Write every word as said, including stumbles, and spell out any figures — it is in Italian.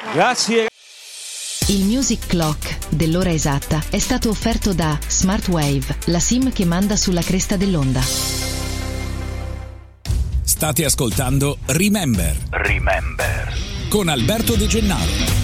Grazie. Il Music Clock dell'ora esatta è stato offerto da Smartwave, la SIM che manda sulla cresta dell'onda. State ascoltando Remember. Remember. Con Alberto De Gennaro.